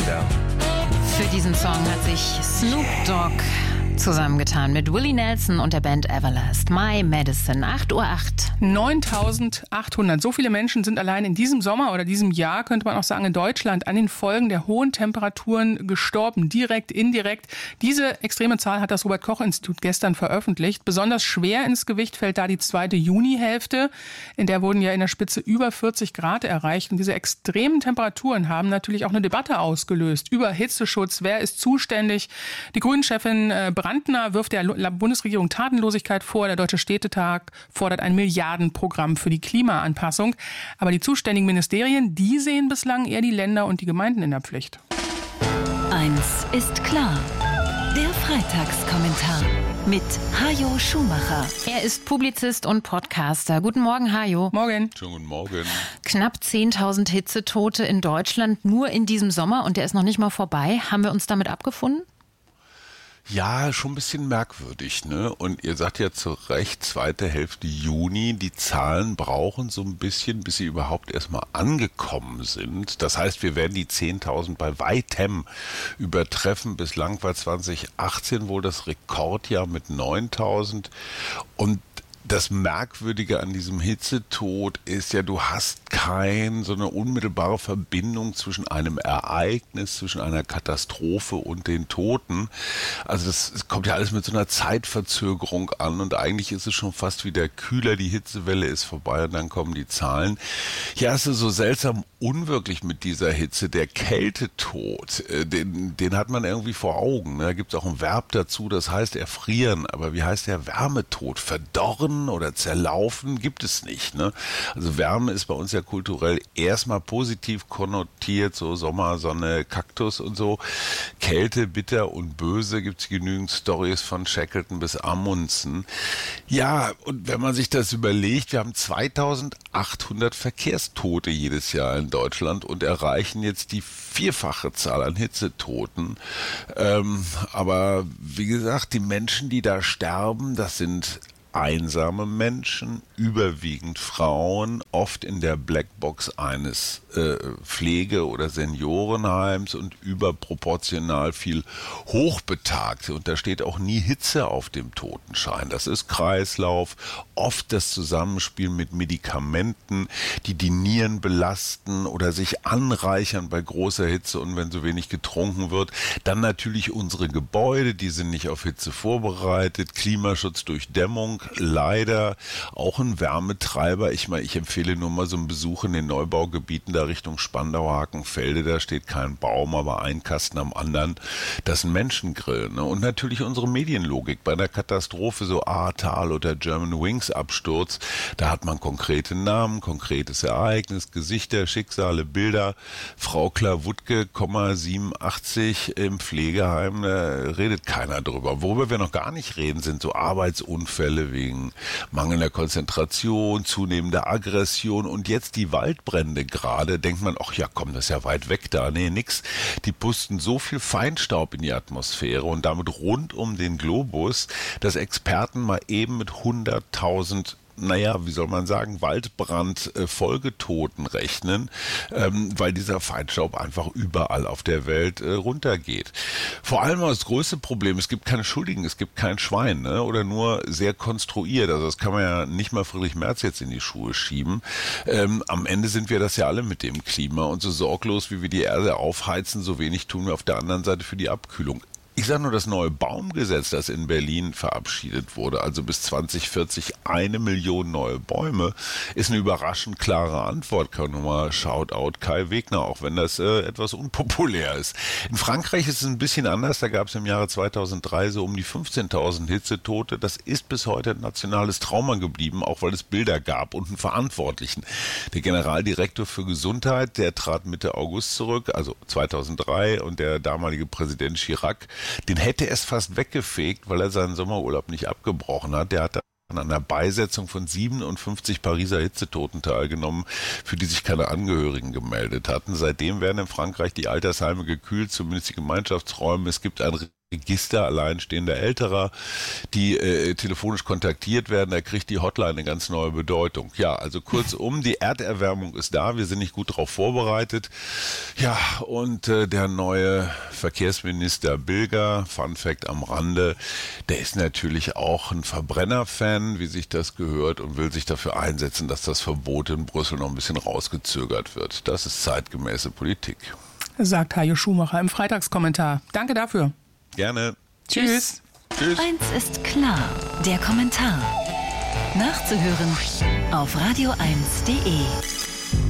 wieder. Für diesen Song hat sich Snoop Dogg zusammengetan mit Willie Nelson und der Band Everlast. My Medicine, 8:08 Uhr. 9.800. So viele Menschen sind allein in diesem Sommer oder diesem Jahr, könnte man auch sagen, in Deutschland an den Folgen der hohen Temperaturen gestorben. Direkt, indirekt. Diese extreme Zahl hat das Robert-Koch-Institut gestern veröffentlicht. Besonders schwer ins Gewicht fällt da die zweite Junihälfte. In der wurden ja in der Spitze über 40 Grad erreicht. Und diese extremen Temperaturen haben natürlich auch eine Debatte ausgelöst über Hitzeschutz. Wer ist zuständig? Die Grünen-Chefin Brandner wirft der Bundesregierung Tatenlosigkeit vor. Der Deutsche Städtetag fordert ein Milliardenprogramm für die Klimaanpassung. Aber die zuständigen Ministerien, die sehen bislang eher die Länder und die Gemeinden in der Pflicht. Eins ist klar. Der Freitagskommentar mit Hajo Schumacher. Er ist Publizist und Podcaster. Guten Morgen, Hajo. Morgen. Schönen guten Morgen. Knapp 10.000 Hitzetote in Deutschland nur in diesem Sommer und der ist noch nicht mal vorbei. Haben wir uns damit abgefunden? Ja, schon ein bisschen merkwürdig, ne? Und ihr sagt ja zu Recht, zweite Hälfte Juni, die Zahlen brauchen so ein bisschen, bis sie überhaupt erstmal angekommen sind. Das heißt, wir werden die 10.000 bei weitem übertreffen. Bislang war 2018 wohl das Rekordjahr mit 9.000. Und das Merkwürdige an diesem Hitzetod ist ja, du hast so eine unmittelbare Verbindung zwischen einem Ereignis, zwischen einer Katastrophe und den Toten. Also das kommt ja alles mit so einer Zeitverzögerung an und eigentlich ist es schon fast wieder kühler, die Hitzewelle ist vorbei und dann kommen die Zahlen. Ja, es ist so seltsam unwirklich mit dieser Hitze. Der Kältetod, den hat man irgendwie vor Augen. Da gibt es auch ein Verb dazu, das heißt erfrieren. Aber wie heißt der Wärmetod? Verdorren oder zerlaufen gibt es nicht. Ne? Also Wärme ist bei uns ja kulturell erstmal positiv konnotiert, so Sommer, Sonne, Kaktus und so. Kälte, bitter und böse, gibt es genügend Storys von Shackleton bis Amundsen. Ja, und wenn man sich das überlegt, wir haben 2.800 Verkehrstote jedes Jahr in Deutschland und erreichen jetzt die vierfache Zahl an Hitzetoten. Aber wie gesagt, die Menschen, die da sterben, das sind einsame Menschen, überwiegend Frauen, oft in der Blackbox eines Pflege- oder Seniorenheims und überproportional viel Hochbetagte. Und da steht auch nie Hitze auf dem Totenschein. Das ist Kreislauf, oft das Zusammenspiel mit Medikamenten, die die Nieren belasten oder sich anreichern bei großer Hitze und wenn so wenig getrunken wird. Dann natürlich unsere Gebäude, die sind nicht auf Hitze vorbereitet. Klimaschutz durch Dämmung, leider auch ein Wärmetreiber. Ich empfehle nur mal so einen Besuch in den Neubaugebieten da Richtung Spandau, Hakenfelde, da steht kein Baum, aber ein Kasten am anderen. Das ist ein Menschengrill. Ne? Und natürlich unsere Medienlogik. Bei einer Katastrophe, so Ahrtal oder German Wings Absturz, da hat man konkrete Namen, konkretes Ereignis, Gesichter, Schicksale, Bilder. Frau Klawutke, 87 im Pflegeheim, da redet keiner drüber. Worüber wir noch gar nicht reden, sind so Arbeitsunfälle wegen mangelnder Konzentration, zunehmender Aggression und jetzt die Waldbrände gerade, denkt man, ach ja komm, das ist ja weit weg da. Nee, nix. Die pusten so viel Feinstaub in die Atmosphäre und damit rund um den Globus, dass Experten mal eben mit 100.000 wie soll man sagen, Waldbrand-Folgetoten rechnen, weil dieser Feinstaub einfach überall auf der Welt runtergeht. Vor allem das größte Problem, es gibt keine Schuldigen, es gibt kein Schwein, ne? Oder nur sehr konstruiert. Also das kann man ja nicht mal Friedrich Merz jetzt in die Schuhe schieben. Am Ende sind wir das ja alle mit dem Klima und so sorglos, wie wir die Erde aufheizen, so wenig tun wir auf der anderen Seite für die Abkühlung. Ich sage nur, das neue Baumgesetz, das in Berlin verabschiedet wurde, also bis 2040 1 Million neue Bäume, ist eine überraschend klare Antwort. Kann nur mal Shoutout Kai Wegner, auch wenn das etwas unpopulär ist. In Frankreich ist es ein bisschen anders. Da gab es im Jahre 2003 so um die 15.000 Hitzetote. Das ist bis heute ein nationales Trauma geblieben, auch weil es Bilder gab und einen Verantwortlichen. Der Generaldirektor für Gesundheit, der trat Mitte August zurück, also 2003, und der damalige Präsident Chirac, den hätte es fast weggefegt, weil er seinen Sommerurlaub nicht abgebrochen hat. Der hat an einer Beisetzung von 57 Pariser Hitzetoten teilgenommen, für die sich keine Angehörigen gemeldet hatten. Seitdem werden in Frankreich die Altersheime gekühlt, zumindest die Gemeinschaftsräume. Es gibt ein Register alleinstehender Älterer, die telefonisch kontaktiert werden, da kriegt die Hotline eine ganz neue Bedeutung. Ja, also kurzum, die Erderwärmung ist da, wir sind nicht gut darauf vorbereitet. Ja, und der neue Verkehrsminister Bilger, Fun Fact am Rande, der ist natürlich auch ein Verbrenner-Fan, wie sich das gehört, und will sich dafür einsetzen, dass das Verbot in Brüssel noch ein bisschen rausgezögert wird. Das ist zeitgemäße Politik. Sagt Hajo Schumacher im Freitagskommentar. Danke dafür. Gerne. Tschüss. Tschüss. Eins ist klar, der Kommentar. Nachzuhören auf radio1.de.